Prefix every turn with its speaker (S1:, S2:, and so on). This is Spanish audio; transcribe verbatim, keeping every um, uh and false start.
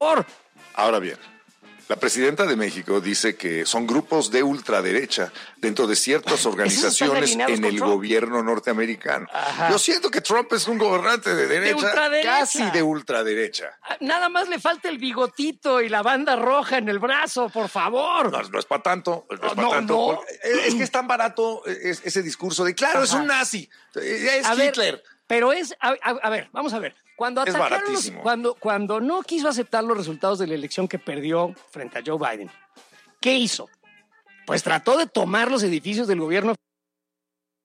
S1: favor.
S2: Ahora bien, la presidenta de México dice que son grupos de ultraderecha dentro de ciertas organizaciones en el
S1: Trump.
S2: gobierno norteamericano.
S1: Ajá.
S2: Yo siento que Trump es un gobernante de derecha,
S1: ultraderecha.
S2: casi de ultraderecha.
S1: Nada más le falta el bigotito y la banda roja en el brazo, por favor.
S2: No, no es para tanto, no es para
S1: No,
S2: tanto.
S1: no.
S2: Es que es tan barato es- ese discurso de, claro,
S1: Ajá.
S2: es un nazi, es
S1: A
S2: Hitler.
S1: ver, pero es, a, a- a ver, vamos a ver. Cuando
S2: Es
S1: atacaron los-
S2: baratísimo.
S1: cuando, cuando no quiso aceptar los resultados de la elección que perdió frente a Joe Biden, ¿qué hizo? Pues trató de tomar los edificios del gobierno